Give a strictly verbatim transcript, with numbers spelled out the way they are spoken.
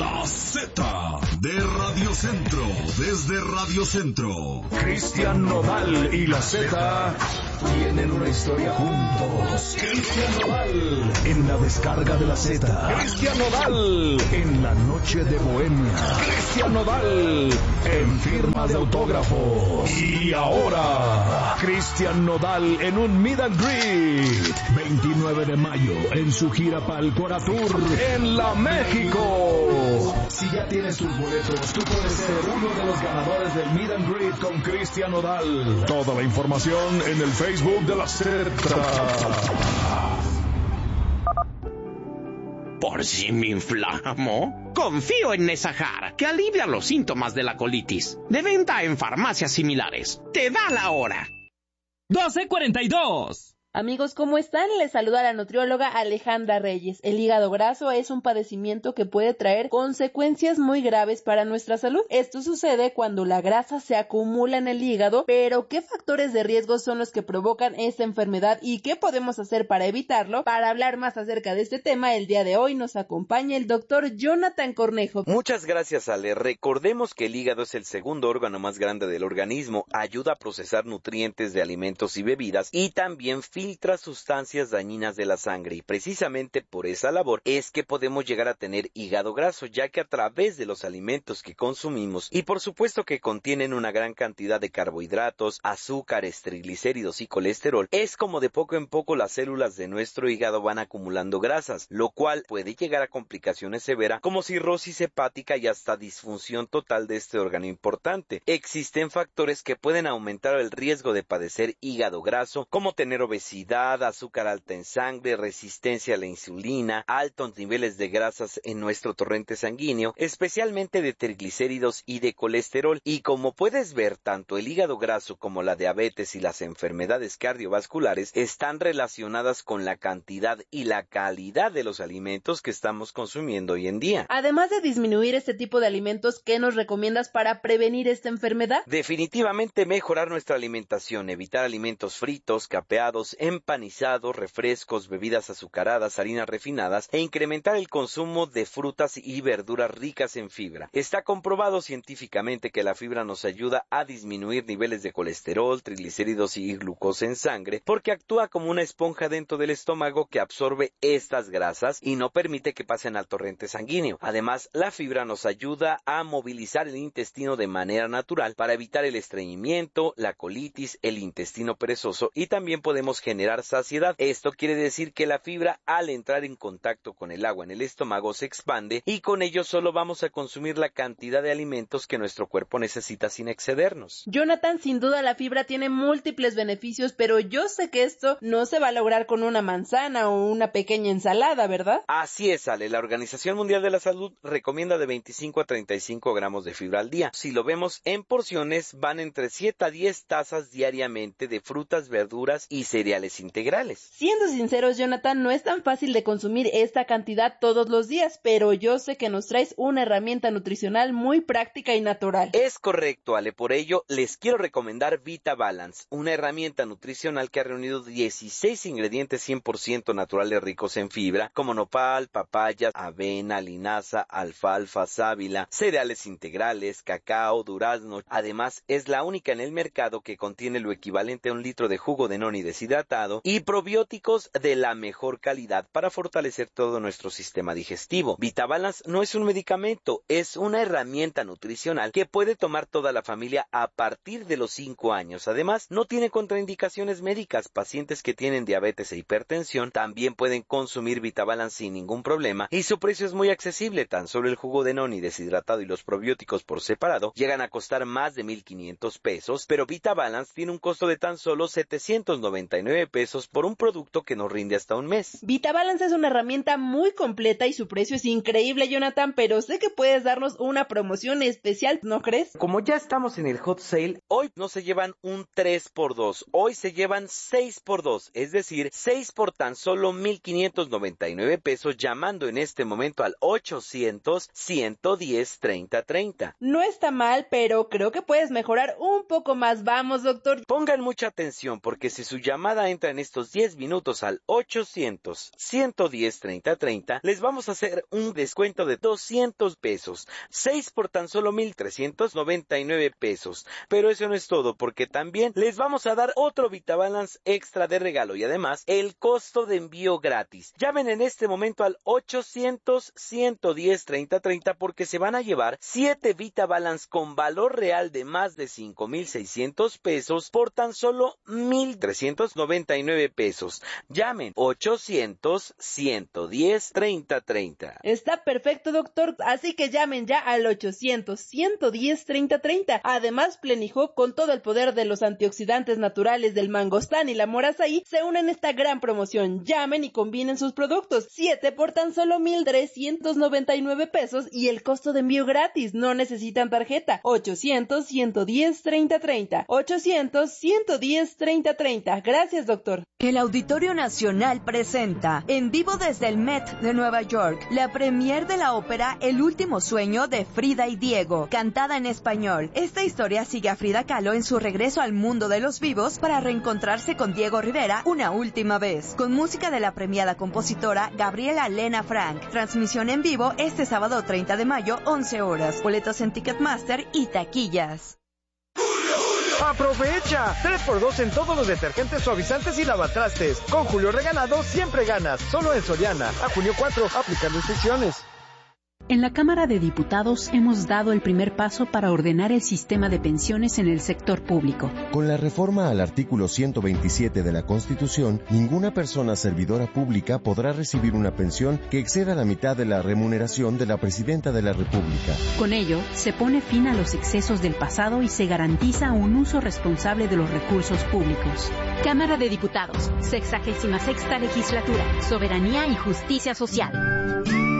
La Z de Radio Centro, desde Radio Centro. Cristian Nodal y la Z tienen una historia juntos. Cristian Nodal en la descarga de la Z. Cristian Nodal en la noche de Bohemia. Cristian Nodal en firmas de autógrafos. Y ahora, Cristian Nodal en un meet and greet. veintinueve de mayo en su gira Palcora Tour en la México. Si ya tienes tus boletos, tú puedes ser uno de los ganadores del meet and greet con Cristian Nodal. Toda la información en el Facebook de la Z. ¿Por si me inflamo? Confío en Nesajar, que alivia los síntomas de la colitis. De venta en farmacias similares. Te da la hora. doce cuarenta y dos. Amigos, ¿cómo están? Les saluda la nutrióloga Alejandra Reyes. El hígado graso es un padecimiento que puede traer consecuencias muy graves para nuestra salud. Esto sucede cuando la grasa se acumula en el hígado, pero ¿qué factores de riesgo son los que provocan esta enfermedad y qué podemos hacer para evitarlo? Para hablar más acerca de este tema, el día de hoy nos acompaña el doctor Jonathan Cornejo. Muchas gracias, Ale. Recordemos que el hígado es el segundo órgano más grande del organismo, ayuda a procesar nutrientes de alimentos y bebidas y también filtra sustancias dañinas de la sangre, y precisamente por esa labor es que podemos llegar a tener hígado graso, ya que a través de los alimentos que consumimos y por supuesto que contienen una gran cantidad de carbohidratos, azúcares, triglicéridos y colesterol, es como de poco en poco las células de nuestro hígado van acumulando grasas, lo cual puede llegar a complicaciones severas como cirrosis hepática y hasta disfunción total de este órgano importante. Existen factores que pueden aumentar el riesgo de padecer hígado graso, como tener obesidad, azúcar alta en sangre, resistencia a la insulina, altos niveles de grasas en nuestro torrente sanguíneo, especialmente de triglicéridos y de colesterol. Y como puedes ver, tanto el hígado graso como la diabetes y las enfermedades cardiovasculares están relacionadas con la cantidad y la calidad de los alimentos que estamos consumiendo hoy en día. Además de disminuir este tipo de alimentos, ¿qué nos recomiendas para prevenir esta enfermedad? Definitivamente mejorar nuestra alimentación, evitar alimentos fritos, capeados, empanizados, refrescos, bebidas azucaradas, harinas refinadas e incrementar el consumo de frutas y verduras ricas en fibra. Está comprobado científicamente que la fibra nos ayuda a disminuir niveles de colesterol, triglicéridos y glucosa en sangre porque actúa como una esponja dentro del estómago que absorbe estas grasas y no permite que pasen al torrente sanguíneo. Además, la fibra nos ayuda a movilizar el intestino de manera natural para evitar el estreñimiento, la colitis, el intestino perezoso y también podemos generar generar saciedad. Esto quiere decir que la fibra, al entrar en contacto con el agua en el estómago, se expande y con ello solo vamos a consumir la cantidad de alimentos que nuestro cuerpo necesita sin excedernos. Jonathan, sin duda la fibra tiene múltiples beneficios, pero yo sé que esto no se va a lograr con una manzana o una pequeña ensalada, ¿verdad? Así es, Ale. La Organización Mundial de la Salud recomienda de veinticinco a treinta y cinco gramos de fibra al día. Si lo vemos en porciones, van entre siete a diez tazas diariamente de frutas, verduras y cereales integrales. Siendo sinceros, Jonathan, no es tan fácil de consumir esta cantidad todos los días, pero yo sé que nos traes una herramienta nutricional muy práctica y natural. Es correcto, Ale. Por ello, les quiero recomendar Vita Balance, una herramienta nutricional que ha reunido dieciséis ingredientes cien por ciento naturales ricos en fibra, como nopal, papaya, avena, linaza, alfalfa, sábila, cereales integrales, cacao, durazno. Además, es la única en el mercado que contiene lo equivalente a un litro de jugo de noni deshidratado y probióticos de la mejor calidad para fortalecer todo nuestro sistema digestivo. VitaBalance no es un medicamento, es una herramienta nutricional que puede tomar toda la familia a partir de los cinco años. Además, no tiene contraindicaciones médicas. Pacientes que tienen diabetes e hipertensión también pueden consumir VitaBalance sin ningún problema y su precio es muy accesible. Tan solo el jugo de noni deshidratado y los probióticos por separado llegan a costar más de mil quinientos pesos, pero VitaBalance tiene un costo de tan solo setecientos noventa y nueve pesos por un producto que nos rinde hasta un mes. VitaBalance es una herramienta muy completa y su precio es increíble, Jonathan, pero sé que puedes darnos una promoción especial, ¿no crees? Como ya estamos en el hot sale, hoy no se llevan un tres por dos, hoy se llevan seis por dos, es decir, seis por tan solo mil quinientos noventa y nueve pesos llamando en este momento al ochocientos, ciento diez, treinta, treinta. No está mal, pero creo que puedes mejorar un poco más. Vamos, doctor. Pongan mucha atención porque si su llamada llamada entra en estos diez minutos al ochocientos, ciento diez, treinta treinta, les vamos a hacer un descuento de doscientos pesos. seis por tan solo mil trescientos noventa y nueve pesos. Pero eso no es todo, porque también les vamos a dar otro VitaBalance extra de regalo y además el costo de envío gratis. Llamen en este momento al ochocientos, ciento diez, treinta treinta porque se van a llevar siete VitaBalance con valor real de más de cinco mil seiscientos pesos por tan solo mil trescientos noventa y nueve pesos. Llamen ochocientos, ciento diez, treinta treinta. Está perfecto, doctor, así que llamen ya al ochocientos, ciento diez, treinta treinta. Además, Plenijo, con todo el poder de los antioxidantes naturales del mangostán y la morazaí, se unen a esta gran promoción. Llamen y combinen sus productos. siete por tan solo mil trescientos noventa y nueve pesos y el costo de envío gratis. No necesitan tarjeta. ochocientos, ciento diez, treinta treinta. ochocientos, ciento diez, treinta treinta. Gracias, doctor. El Auditorio Nacional presenta, en vivo desde el Met de Nueva York, la premier de la ópera El último sueño de Frida y Diego, cantada en español. Esta historia sigue a Frida Kahlo en su regreso al mundo de los vivos para reencontrarse con Diego Rivera una última vez, con música de la premiada compositora Gabriela Lena Frank. Transmisión en vivo este sábado treinta de mayo, once horas. Boletos en Ticketmaster y taquillas. ¡Aprovecha! tres por dos en todos los detergentes, suavizantes y lavatrastes. Con Julio Regalado siempre ganas. Solo en Soriana. A junio cuatro, aplican restricciones. En la Cámara de Diputados hemos dado el primer paso para ordenar el sistema de pensiones en el sector público. Con la reforma al artículo ciento veintisiete de la Constitución, ninguna persona servidora pública podrá recibir una pensión que exceda la mitad de la remuneración de la Presidenta de la República. Con ello, se pone fin a los excesos del pasado y se garantiza un uso responsable de los recursos públicos. Cámara de Diputados, sexagésima sexta legislatura, Soberanía y Justicia Social.